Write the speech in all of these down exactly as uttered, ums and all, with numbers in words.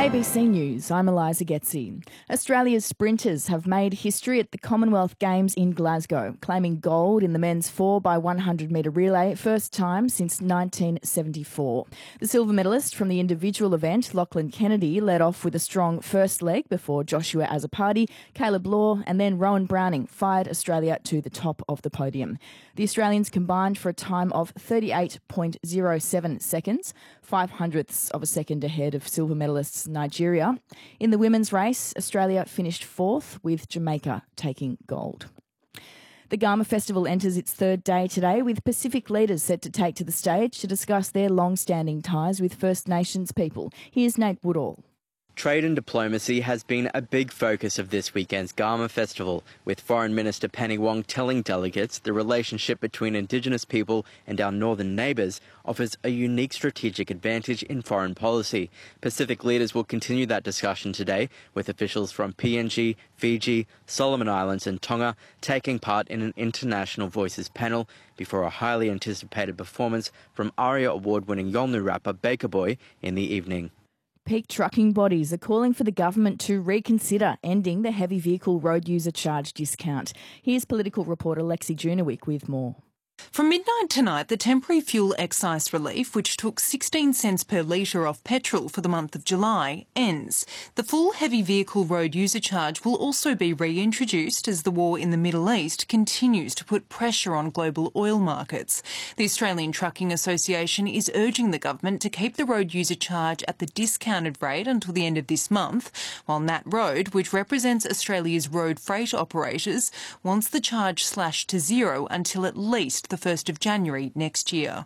A B C News, I'm Eliza Getzi. Australia's sprinters have made history at the Commonwealth Games in Glasgow, claiming gold in the men's four by one hundred metre relay, first time since nineteen seventy-four. The silver medalist from the individual event, Lachlan Kennedy, led off with a strong first leg before Joshua Azzopardi, Caleb Law and then Rowan Browning fired Australia to the top of the podium. The Australians combined for a time of thirty-eight point oh seven seconds, five hundredths of a second ahead of silver medalists Nigeria. In the women's race, Australia finished fourth, with Jamaica taking gold. The Garma Festival enters its third day today, with Pacific leaders set to take to the stage to discuss their long-standing ties with First Nations people. Here's Nate Woodall. Trade and diplomacy has been a big focus of this weekend's Garma Festival, with Foreign Minister Penny Wong telling delegates the relationship between Indigenous people and our northern neighbours offers a unique strategic advantage in foreign policy. Pacific leaders will continue that discussion today, with officials from P N G, Fiji, Solomon Islands and Tonga taking part in an International Voices panel before a highly anticipated performance from ARIA award-winning Yolngu rapper Baker Boy in the evening. Peak trucking bodies are calling for the government to reconsider ending the heavy vehicle road user charge discount. Here's political reporter Lexi Junowick with more. From midnight tonight, the temporary fuel excise relief, which took sixteen cents per litre off petrol for the month of July, ends. The full heavy vehicle road user charge will also be reintroduced as the war in the Middle East continues to put pressure on global oil markets. The Australian Trucking Association is urging the government to keep the road user charge at the discounted rate until the end of this month, while Nat Road, which represents Australia's road freight operators, wants the charge slashed to zero until at least the first of January next year.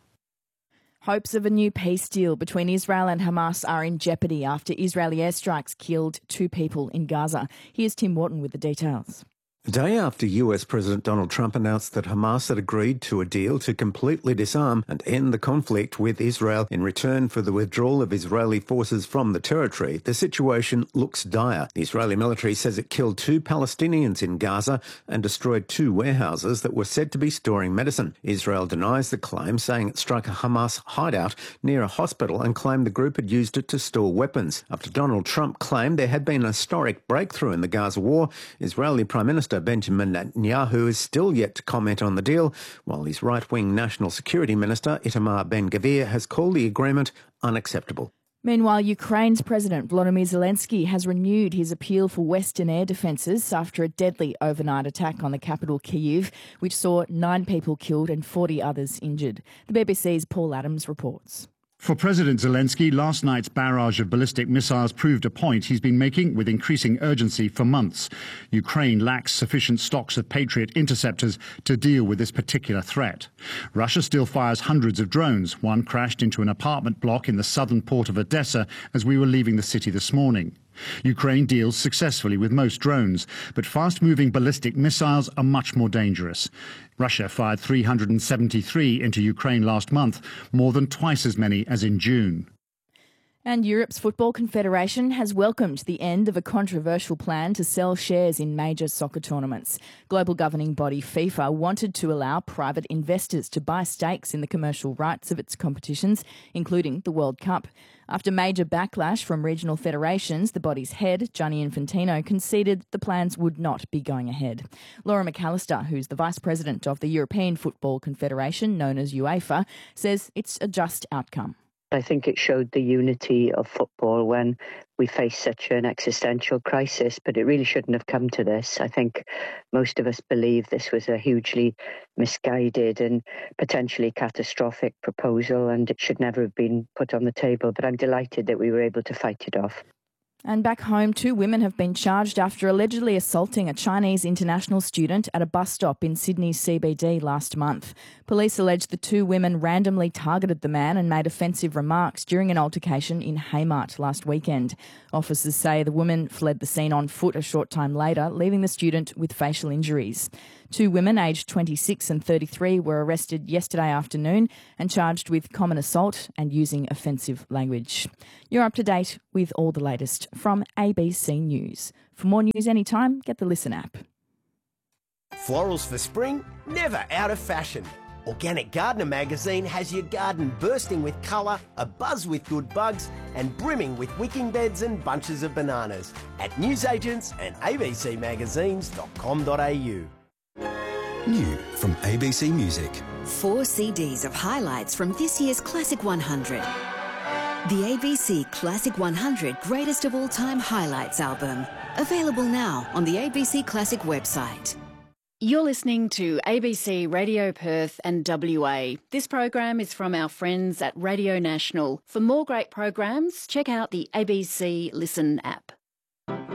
Hopes of a new peace deal between Israel and Hamas are in jeopardy after Israeli airstrikes killed two people in Gaza. Here's Tim Wharton with the details. A day after U S President Donald Trump announced that Hamas had agreed to a deal to completely disarm and end the conflict with Israel in return for the withdrawal of Israeli forces from the territory, the situation looks dire. The Israeli military says it killed two Palestinians in Gaza and destroyed two warehouses that were said to be storing medicine. Israel denies the claim, saying it struck a Hamas hideout near a hospital and claimed the group had used it to store weapons. After Donald Trump claimed there had been a historic breakthrough in the Gaza war, Israeli Prime Minister Benjamin Netanyahu is still yet to comment on the deal, while his right-wing National Security Minister Itamar Ben-Gvir has called the agreement unacceptable. Meanwhile, Ukraine's President Volodymyr Zelensky has renewed his appeal for Western air defences after a deadly overnight attack on the capital Kyiv, which saw nine people killed and forty others injured. The B B C's Paul Adams reports. For President Zelensky, last night's barrage of ballistic missiles proved a point he's been making with increasing urgency for months. Ukraine lacks sufficient stocks of Patriot interceptors to deal with this particular threat. Russia still fires hundreds of drones. One crashed into an apartment block in the southern port of Odessa as we were leaving the city this morning. Ukraine deals successfully with most drones, but fast-moving ballistic missiles are much more dangerous. Russia fired three hundred seventy-three into Ukraine last month, more than twice as many as in June. And Europe's Football Confederation has welcomed the end of a controversial plan to sell shares in major soccer tournaments. Global governing body FIFA wanted to allow private investors to buy stakes in the commercial rights of its competitions, including the World Cup. After major backlash from regional federations, the body's head, Gianni Infantino, conceded the plans would not be going ahead. Laura McAllister, who's the Vice President of the European Football Confederation, known as UEFA, says it's a just outcome. I think it showed the unity of football when we face such an existential crisis, but it really shouldn't have come to this. I think most of us believe this was a hugely misguided and potentially catastrophic proposal, and it should never have been put on the table. But I'm delighted that we were able to fight it off. And back home, two women have been charged after allegedly assaulting a Chinese international student at a bus stop in Sydney's C B D last month. Police allege the two women randomly targeted the man and made offensive remarks during an altercation in Haymart last weekend. Officers say the woman fled the scene on foot a short time later, leaving the student with facial injuries. Two women aged twenty-six and thirty-three were arrested yesterday afternoon and charged with common assault and using offensive language. You're up to date with all the latest from A B C News. For more news anytime, get the Listen app. Florals for spring, never out of fashion. Organic Gardener magazine has your garden bursting with colour, abuzz with good bugs, and brimming with wicking beds and bunches of bananas at newsagents and a b c magazines dot com dot a u. New from A B C Music. Four C Ds of highlights from this year's Classic one hundred. The A B C Classic one hundred Greatest of All Time Highlights album. Available now on the A B C Classic website. You're listening to A B C Radio Perth and W A. This program is from our friends at Radio National. For more great programs, check out the A B C Listen app.